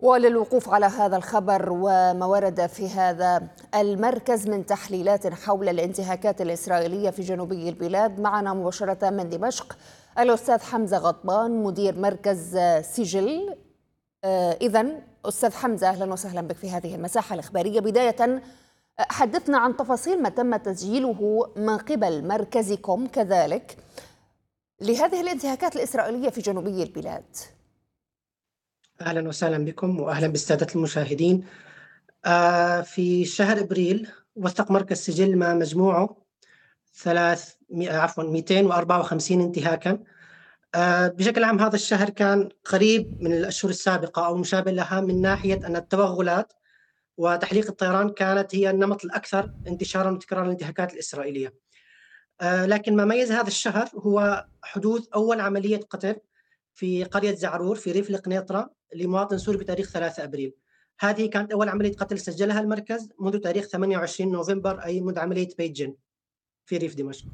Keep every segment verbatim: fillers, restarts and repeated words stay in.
وللوقوف على هذا الخبر وما ورد في هذا المركز من تحليلات حول الانتهاكات الإسرائيلية في جنوبي البلاد، معنا مباشرة من دمشق الأستاذ حمزة غضبان مدير مركز سجل. إذن أستاذ حمزة، أهلا وسهلا بك في هذه المساحة الإخبارية. بداية حدثنا عن تفاصيل ما تم تسجيله من قبل مركزكم كذلك لهذه الانتهاكات الإسرائيلية في جنوبي البلاد. أهلا وسهلا بكم وأهلا بالسادة المشاهدين. آه في شهر إبريل وثق مركز سجل ما مجموعه ثلاث عفوا مئتين وأربعة وخمسين انتهاكا. آه بشكل عام هذا الشهر كان قريب من الأشهر السابقة أو مشابه لها، من ناحية أن التوغلات وتحليق الطيران كانت هي النمط الأكثر انتشارا وتكرارا للانتهاكات الإسرائيلية. آه لكن ما ميز هذا الشهر هو حدوث أول عملية قتل في قرية زعرور في ريف القنيطرة لمواطن سوري بتاريخ ثلاثة أبريل. هذه كانت أول عملية قتل سجلها المركز منذ تاريخ ثمانية وعشرين نوفمبر، أي منذ عملية بيت في ريف دمشق.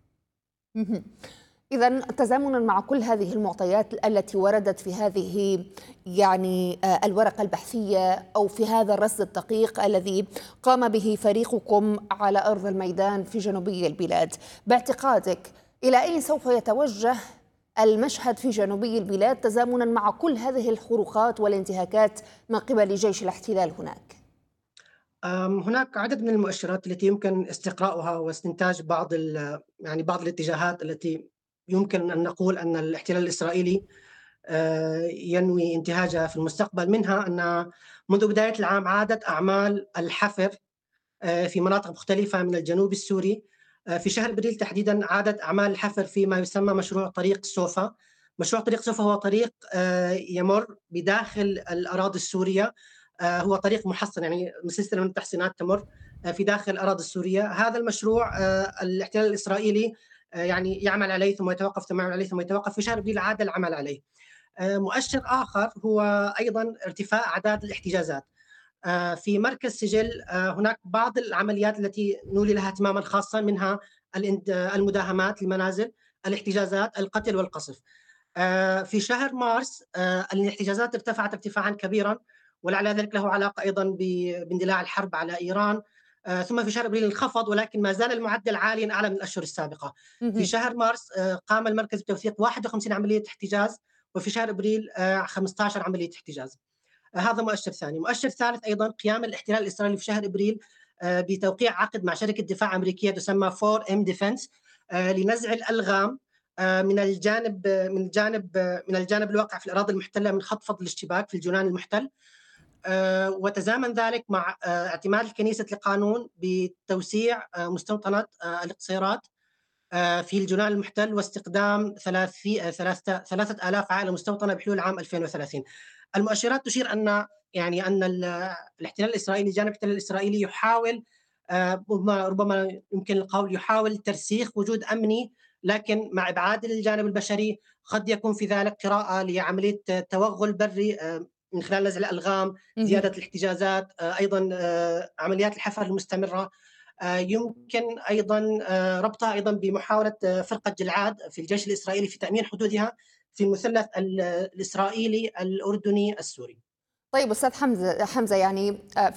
إذن تزامنا مع كل هذه المعطيات التي وردت في هذه يعني الورقة البحثية أو في هذا الرصد الدقيق الذي قام به فريقكم على أرض الميدان في جنوبي البلاد، باعتقادك إلى أين سوف يتوجه المشهد في جنوبي البلاد تزامنا مع كل هذه الخروقات والانتهاكات من قبل جيش الاحتلال هناك؟ هناك عدد من المؤشرات التي يمكن استقراؤها واستنتاج بعض يعني بعض الاتجاهات التي يمكن أن نقول أن الاحتلال الإسرائيلي ينوي انتهاجها في المستقبل. منها أن منذ بداية العام عادت أعمال الحفر في مناطق مختلفة من الجنوب السوري. في شهر ابريل تحديدا عادت اعمال الحفر في ما يسمى مشروع طريق سوفا. مشروع طريق سوفا هو طريق يمر بداخل الاراضي السوريه، هو طريق محصن، يعني سلسله من التحصينات تمر في داخل الاراضي السوريه. هذا المشروع الاحتلال الاسرائيلي يعني يعمل عليه ثم يتوقف، ثم يعمل عليه ثم يتوقف. في شهر ابريل عاد العمل عليه. مؤشر اخر هو ايضا ارتفاع اعداد الاحتجازات. في مركز سجل هناك بعض العمليات التي نولي لها اهتماما خاصا، منها المداهمات للمنازل، الاحتجازات، القتل والقصف. في شهر مارس الاحتجازات ارتفعت ارتفاعا كبيرا، ولعل ذلك له علاقة أيضا باندلاع الحرب على إيران. ثم في شهر ابريل انخفض، ولكن ما زال المعدل عاليا أعلى من الأشهر السابقة. في شهر مارس قام المركز بتوثيق واحد وخمسين عملية احتجاز، وفي شهر ابريل خمسة عشر عملية احتجاز. هذا مؤشر ثاني. مؤشر ثالث أيضا قيام الاحتلال الإسرائيلي في شهر إبريل بتوقيع عقد مع شركة دفاع أمريكية تسمى فور إم ديفنس لنزع الألغام من الجانب من الجانب من الجانب الواقع في الأراضي المحتلة من خط فض الاشتباك في الجولان المحتل. وتزامن ذلك مع اعتماد الكنيسة لقانون بتوسيع مستوطنة القصيرات في الجولان المحتل واستخدام ثلاثة آلاف عائلة مستوطنة بحلول عام ألفين وثلاثين. المؤشرات تشير أن يعني أن الاحتلال الإسرائيلي، جانب الاحتلال الإسرائيلي يحاول ربما يمكن القول يحاول ترسيخ وجود أمني، لكن مع إبعاد الجانب البشري قد يكون في ذلك قراءة لعملية توغل بري من خلال نزع الألغام، زيادة الاحتجازات، أيضا عمليات الحفر المستمرة. يمكن أيضا ربطها أيضا بمحاولة فرقة جلعاد في الجيش الإسرائيلي في تأمين حدودها في المثلث الإسرائيلي الأردني السوري. طيب أستاذ حمزة حمزة يعني